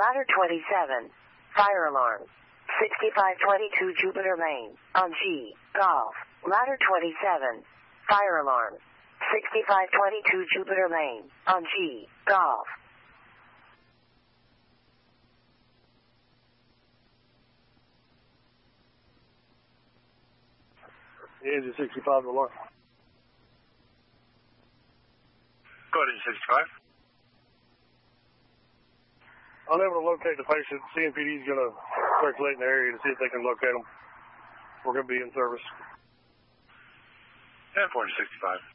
Ladder 27. Fire alarm. 6522 Jupiter Lane. On G. Golf. Ladder 27. Fire alarm. 6522 Jupiter Lane. On G. Golf. Engine 65 alarm. Go ahead, Engine 65. Unable to locate the patient. CMPD is going to circulate in the area to see if they can locate them. We're going to be in service. 10-465.